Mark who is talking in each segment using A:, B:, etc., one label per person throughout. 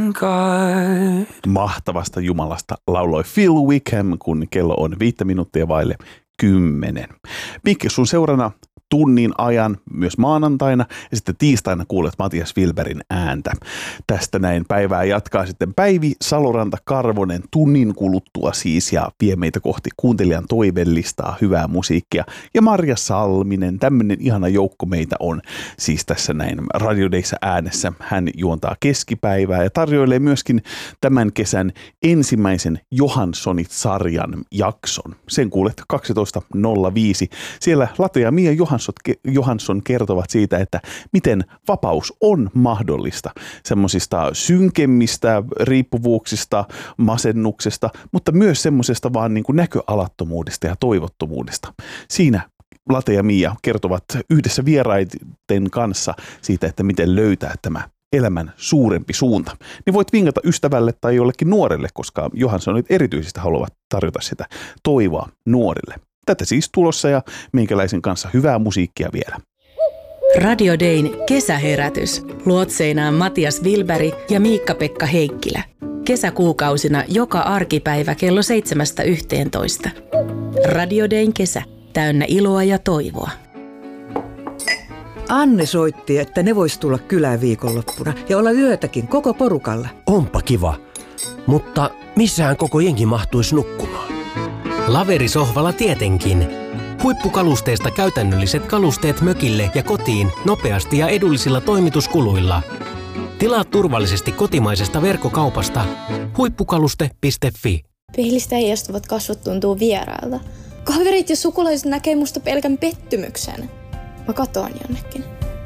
A: God.
B: Mahtavasta Jumalasta lauloi Phil Wickham, kun kello on 5 minuuttia vaille 10. Mikki, sun seurana tunnin ajan myös maanantaina ja sitten tiistaina kuulet Matias Wilbergin ääntä. Tästä näin päivää jatkaa sitten Päivi Saloranta-Karvonen tunnin kuluttua siis ja vie meitä kohti kuuntelijan toivelistaa, hyvää musiikkia. Ja Marja Salminen, tämmöinen ihana joukko meitä on siis tässä näin Radio Dayssä äänessä. Hän juontaa keskipäivää ja tarjoilee myöskin tämän kesän ensimmäisen Johanssonit-sarjan jakson. Sen kuulet 12.05. Siellä Late ja Mia Johansson kertovat siitä, että miten vapaus on mahdollista semmoisista synkemmistä riippuvuuksista, masennuksesta, mutta myös semmoisesta vaan niin kuin näköalattomuudesta ja toivottomuudesta. Siinä Late ja Mia kertovat yhdessä vieraiden kanssa siitä, että miten löytää tämä elämän suurempi suunta. Niin voit vinkata ystävälle tai jollekin nuorelle, koska Johanssonit erityisesti haluavat tarjota sitä toivoa nuorille. Tätä siis tulossa ja minkälaisen kanssa hyvää musiikkia vielä.
C: Radio Dayn kesäherätys. Luotseinaan Matias Wilberg ja Miikka-Pekka Heikkilä. Kesäkuukausina joka arkipäivä kello 7-11. Radio Dayn kesä. Täynnä iloa ja toivoa.
D: Anne soitti, että ne vois tulla kylään viikonloppuna ja olla yötäkin koko porukalla.
E: Onpa kiva, mutta missähän koko jengi mahtuisi nukkumaan? Laverisohvalla tietenkin. Huippukalusteista käytännölliset kalusteet mökille ja kotiin nopeasti ja edullisilla toimituskuluilla. Tilaa turvallisesti kotimaisesta verkkokaupasta huippukaluste.fi.
F: Peilistä heijastuvat kasvot tuntuu vierailta. Kaverit ja sukulaiset näkee musta pelkän pettymyksen. Mä katoan jonnekin.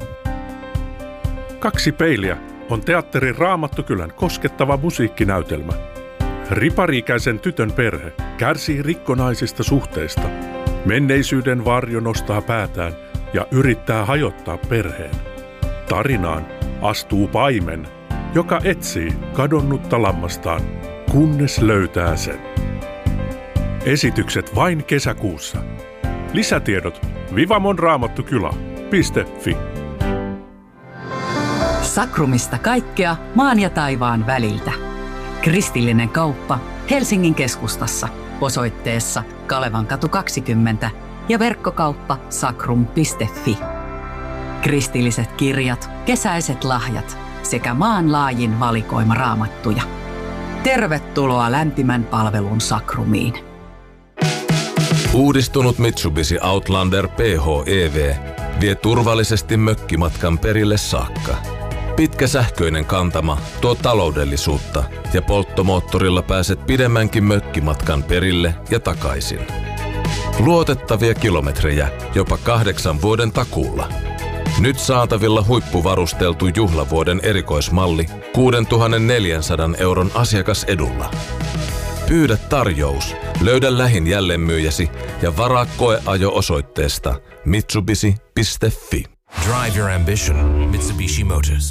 G: 2 peiliä on teatterin Raamattukylän koskettava musiikkinäytelmä. Ripari-ikäisen tytön perhe kärsii rikkonaisista suhteista. Menneisyyden varjo nostaa päätään ja yrittää hajottaa perheen. Tarinaan astuu paimen, joka etsii kadonnutta lammastaan, kunnes löytää sen. Esitykset vain kesäkuussa. Lisätiedot vivamonraamattukylä.fi.
H: Sakrumista kaikkea maan ja taivaan väliltä. Kristillinen kauppa Helsingin keskustassa osoitteessa Kalevankatu 20 ja verkkokauppa sakrum.fi. Kristilliset kirjat, kesäiset lahjat sekä maanlaajin valikoima raamattuja. Tervetuloa lämpimän palvelun Sakrumiin.
I: Uudistunut Mitsubishi Outlander PHEV vie turvallisesti mökkimatkan perille saakka. Pitkä sähköinen kantama tuo taloudellisuutta ja polttomoottorilla pääset pidemmänkin mökkimatkan perille ja takaisin. Luotettavia kilometrejä jopa 8 vuoden takuulla. Nyt saatavilla huippuvarusteltu juhlavuoden erikoismalli 6,400 € asiakasedulla. Pyydä tarjous, löydä lähin jälleenmyyjäsi ja varaa koeajo osoitteesta mitsubishi.fi.
J: Drive your ambition, Mitsubishi Motors.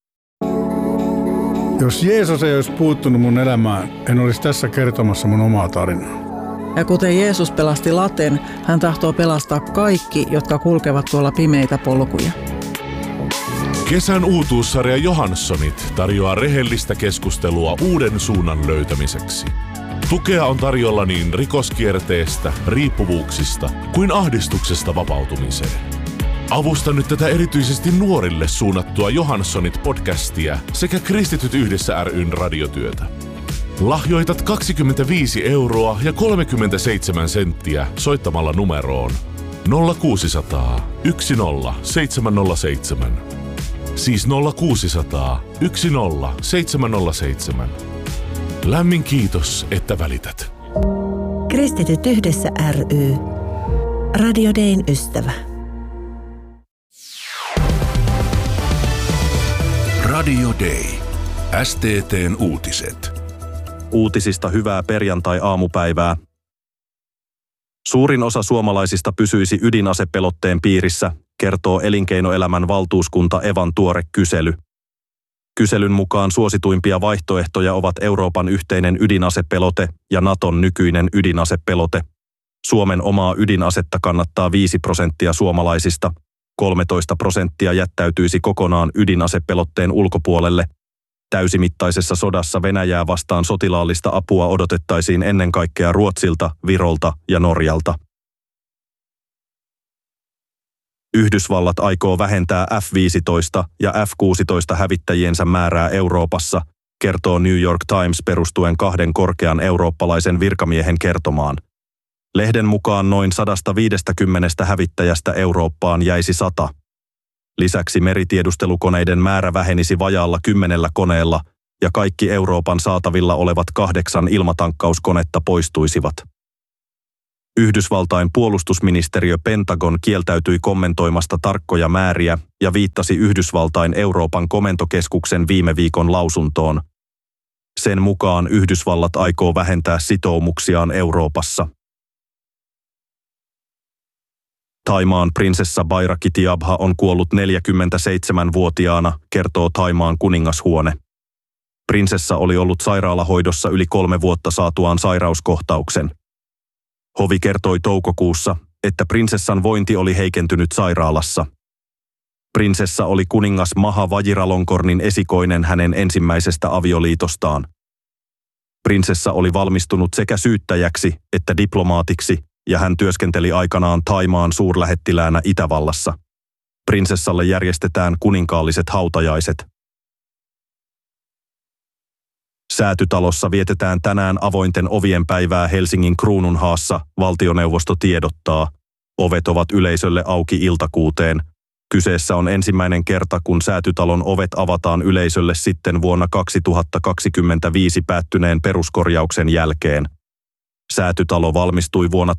K: Jos Jeesus ei olisi puuttunut mun elämään, en olisi tässä kertomassa mun omaa tarinaa.
L: Ja kuten Jeesus pelasti Laten, hän tahtoo pelastaa kaikki, jotka kulkevat tuolla pimeitä polkuja.
M: Kesän uutuussarja Johanssonit tarjoaa rehellistä keskustelua uuden suunnan löytämiseksi. Tukea on tarjolla niin rikoskierteestä, riippuvuuksista kuin ahdistuksesta vapautumiseen. Avusta nyt tätä erityisesti nuorille suunnattua Johanssonit-podcastia sekä Kristityt yhdessä ryn radiotyötä. Lahjoitat 25 € ja 37 senttiä soittamalla numeroon 0600 10707. Siis 0600 10707. Lämmin kiitos, että välität.
N: Kristityt yhdessä ry. Radio Dayn ystävä.
M: Radio Day. STT:n uutiset.
O: Uutisista hyvää perjantai-aamupäivää. Suurin osa suomalaisista pysyisi ydinasepelotteen piirissä, kertoo Elinkeinoelämän valtuuskunta Evan tuore kysely. Kyselyn mukaan suosituimpia vaihtoehtoja ovat Euroopan yhteinen ydinasepelote ja Naton nykyinen ydinasepelote. Suomen omaa ydinasetta kannattaa 5% suomalaisista, 13% jättäytyisi kokonaan ydinasepelotteen ulkopuolelle. Täysimittaisessa sodassa Venäjää vastaan sotilaallista apua odotettaisiin ennen kaikkea Ruotsilta, Virolta ja Norjalta. Yhdysvallat aikoo vähentää F-15 ja F-16 hävittäjiensä määrää Euroopassa, kertoo New York Times perustuen 2 korkean eurooppalaisen virkamiehen kertomaan. Lehden mukaan noin 150 hävittäjästä Eurooppaan jäisi 100. Lisäksi meritiedustelukoneiden määrä vähenisi vajaalla 10 koneella ja kaikki Euroopan saatavilla olevat 8 ilmatankkauskonetta poistuisivat. Yhdysvaltain puolustusministeriö Pentagon kieltäytyi kommentoimasta tarkkoja määriä ja viittasi Yhdysvaltain Euroopan komentokeskuksen viime viikon lausuntoon. Sen mukaan Yhdysvallat aikoo vähentää sitoumuksiaan Euroopassa. Thaimaan prinsessa Bairakitiabha on kuollut 47-vuotiaana, kertoo Thaimaan kuningashuone. Prinsessa oli ollut sairaalahoidossa yli 3 vuotta saatuaan sairauskohtauksen. Hovi kertoi toukokuussa, että prinsessan vointi oli heikentynyt sairaalassa. Prinsessa oli kuningas Maha Vajiralongkornin esikoinen hänen ensimmäisestä avioliitostaan. Prinsessa oli valmistunut sekä syyttäjäksi että diplomaatiksi, ja hän työskenteli aikanaan Thaimaan suurlähettiläänä Itävallassa. Prinsessalle järjestetään kuninkaalliset hautajaiset. Säätytalossa vietetään tänään avointen ovien päivää Helsingin Kruununhaassa, valtioneuvosto tiedottaa. Ovet ovat yleisölle auki iltakuuteen. Kyseessä on ensimmäinen kerta, kun Säätytalon ovet avataan yleisölle sitten vuonna 2025 päättyneen peruskorjauksen jälkeen. Säätytalo valmistui vuonna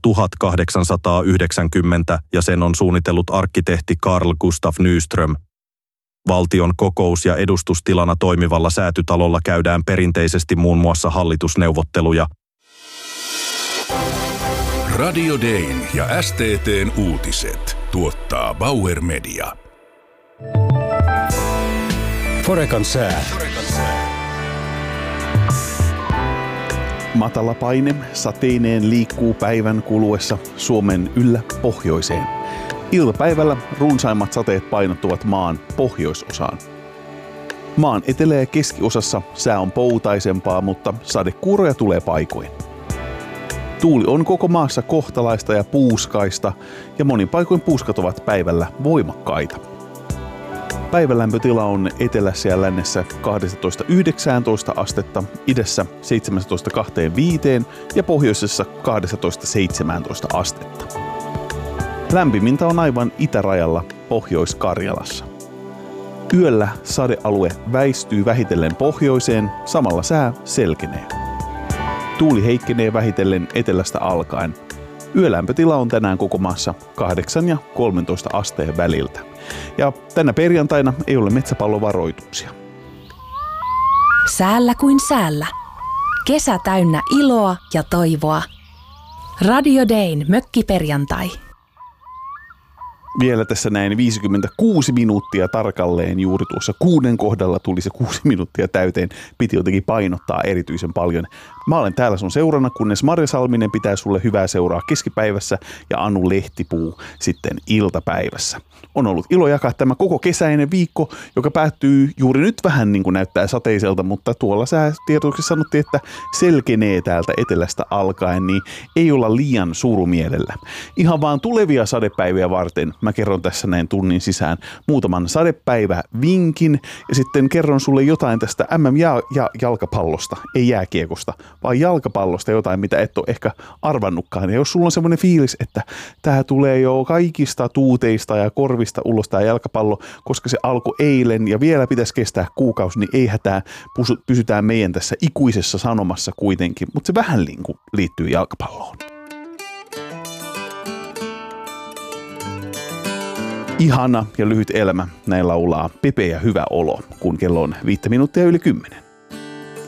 O: 1890 ja sen on suunnitellut arkkitehti Carl Gustaf Nyström. Valtion kokous- ja edustustilana toimivalla Säätytalolla käydään perinteisesti muun muassa hallitusneuvotteluja.
M: Radio Dayn ja STT:n uutiset tuottaa Bauer Media.
E: Forecan sää.
B: Matala paine sateineen liikkuu päivän kuluessa Suomen yllä pohjoiseen. Iltapäivällä runsaimmat sateet painottuvat maan pohjoisosaan. Maan etelä- ja keskiosassa sää on poutaisempaa, mutta sadekuuroja tulee paikoin. Tuuli on koko maassa kohtalaista ja puuskaista, ja monin paikoin puuskat ovat päivällä voimakkaita. Päivän lämpötila on etelässä ja lännessä 12–19 astetta, idässä 17–25 ja pohjoisessa 12–17 astetta. Lämpimintä on aivan itärajalla Pohjois-Karjalassa. Yöllä sadealue väistyy vähitellen pohjoiseen, samalla sää selkenee. Tuuli heikkenee vähitellen etelästä alkaen. Yölämpötila on tänään koko maassa 8 ja 13 asteen väliltä. Ja tänä perjantaina ei ole metsäpallovaroituksia.
C: Säällä kuin säällä. Kesä täynnä iloa ja toivoa. Radio Dayn mökkiperjantai.
B: Vielä tässä näin 56 minuuttia tarkalleen, juuri tuossa 6 kohdalla tuli se 6 minuuttia täyteen, piti jotenkin painottaa erityisen paljon. Mä olen täällä sun seurana, kunnes Marja Salminen pitää sulle hyvää seuraa keskipäivässä ja Anu Lehtipuu sitten iltapäivässä. On ollut ilo jakaa tämä koko kesäinen viikko, joka päättyy juuri nyt vähän niin kuin näyttää sateiselta, mutta tuolla säätiedotuksessa sanottiin, että selkenee täältä etelästä alkaen, niin ei olla liian surumielellä. Ihan vaan tulevia sadepäiviä varten mä kerron tässä näin tunnin sisään muutaman sadepäivä vinkin ja sitten kerron sulle jotain tästä MM-jalkapallosta, ei jääkiekosta, vaan jalkapallosta jotain, mitä et ole ehkä arvannutkaan. Ja jos sulla on semmoinen fiilis, että tää tulee jo kaikista tuuteista ja korvista ulos tää jalkapallo, koska se alkoi eilen ja vielä pitäisi kestää kuukausi, niin ei hätää, pysytään meidän tässä ikuisessa sanomassa kuitenkin, mutta se vähän liittyy jalkapalloon. Ihana ja lyhyt elämä, näin laulaa Pepe ja hyvä olo, kun kello on 5 minuuttia yli 10.